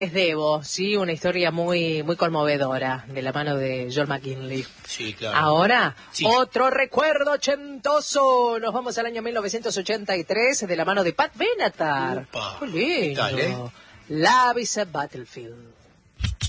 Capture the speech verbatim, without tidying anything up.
Es Devo, sí, una historia muy muy conmovedora, de la mano de John McGinley. Sí, claro. Ahora, sí. otro recuerdo ochentoso. Nos vamos al año mil novecientos ochenta y tres, de la mano de Pat Benatar. Upa. ¡Qué lindo! ¿Qué tal, eh? Love is a Battlefield.